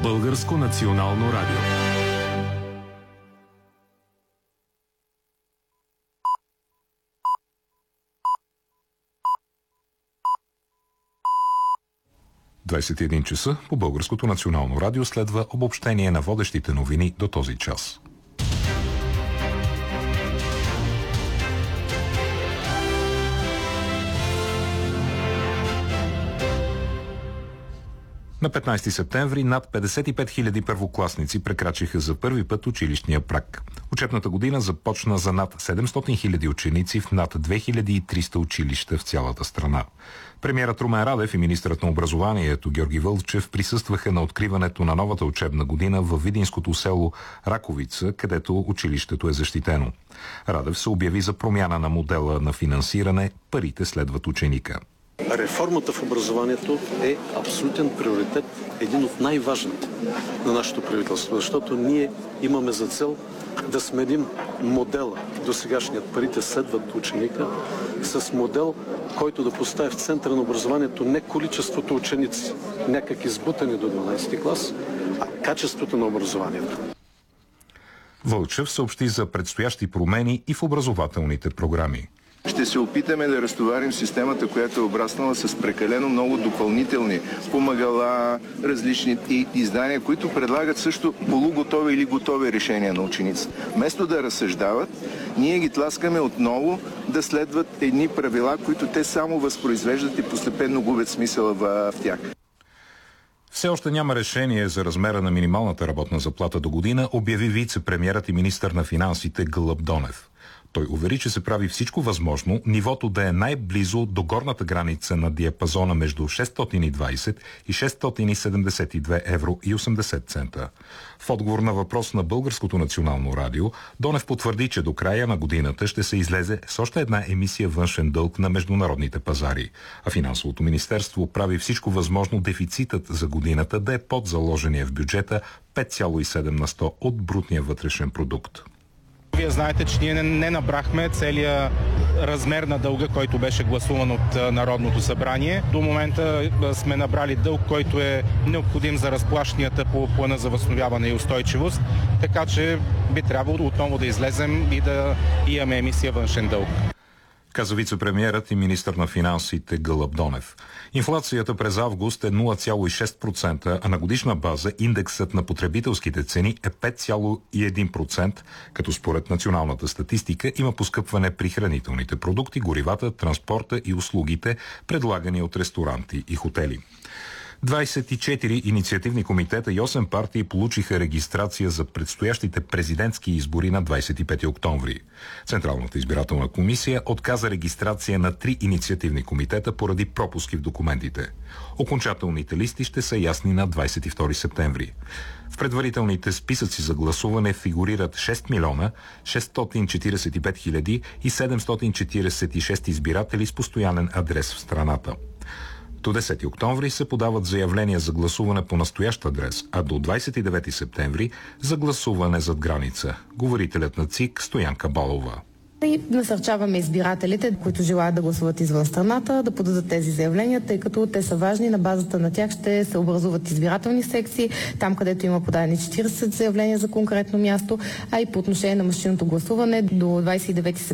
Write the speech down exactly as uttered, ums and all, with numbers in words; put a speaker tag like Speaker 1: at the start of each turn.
Speaker 1: Българско национално радио. двадесет и един часа по Българското национално радио следва обобщение на водещите новини до този час. На петнадесети септември над петдесет и пет хиляди първокласници прекрачиха за първи път училищния праг. Учебната година започна за над седемстотин хиляди ученици в над две хиляди и триста училища в цялата страна. Премиерът Румен Радев и министърът на образованието Георги Вълчев присъстваха на откриването на новата учебна година във видинското село Раковица, където училището е защитено. Радев се обяви за промяна на модела на финансиране «Парите следват ученика».
Speaker 2: Реформата в образованието е абсолютен приоритет, един от най-важните на нашето правителство, защото ние имаме за цел да сменим модела до сегашният «Парите следват ученика» с модел, който да постави в центъра на образованието не количеството ученици, някак избутани до дванадесети клас, а качеството на образованието.
Speaker 3: Вълчев съобщи за предстоящи промени и в образователните програми.
Speaker 4: Ще се опитаме да разтоварим системата, която е обраснала с прекалено много допълнителни помагала, различни издания, които предлагат също полуготови или готови решения на учениците. Вместо да разсъждават, ние ги тласкаме отново да следват едни правила, които те само възпроизвеждат и постепенно губят смисъла в тях.
Speaker 3: Все още няма решение за размера на минималната работна заплата до година, обяви вице-премиерът и министър на финансите Гълъб Донев. Той увери, че се прави всичко възможно нивото да е най-близо до горната граница на диапазона между шестстотин и двадесет и шестстотин седемдесет и две евро и осемдесет цента. В отговор на въпрос на Българското национално радио, Донев потвърди, че до края на годината ще се излезе с още една емисия външен дълг на международните пазари. А финансовото министерство прави всичко възможно дефицитът за годината да е под заложения в бюджета пет цяло и седем на сто от брутния вътрешен продукт.
Speaker 5: Вие знаете, че ние не набрахме целия размер на дълга, който беше гласуван от Народното събрание. До момента сме набрали дълг, който е необходим за разплащанията по плана за възстановяване и устойчивост, така че би трябвало отново да излезем и да имаме емисия външен дълг.
Speaker 3: Каза вице-премиерът и министър на финансите Гълъб Донев. Инфлацията през август е нула цяло и шест процента, а на годишна база индексът на потребителските цени е пет цяло и един процент, като според националната статистика има поскъпване при хранителните продукти, горивата, транспорта и услугите, предлагани от ресторанти и хотели. двадесет и четири инициативни комитета и осем партии получиха регистрация за предстоящите президентски избори на двадесет и пети октомври. Централната избирателна комисия отказа регистрация на три инициативни комитета поради пропуски в документите. Окончателните листи ще са ясни на двадесет и втори септември. В предварителните списъци за гласуване фигурират шест милиона шестстотин четиридесет и пет хиляди и седемстотин четиридесет и шест избиратели с постоянен адрес в страната. До десети октомври се подават заявления за гласуване по настоящ адрес, а до двадесет и девети септември за гласуване зад граница. Говорителят на ЦИК Стоянка Балова.
Speaker 6: И насърчаваме избирателите, които желаят да гласуват извън страната, да подадат тези заявления, тъй като те са важни. На базата на тях ще се образуват избирателни секции, там където има подадени четиридесет заявления за конкретно място, а и по отношение на машинното гласуване до двадесет и девети септември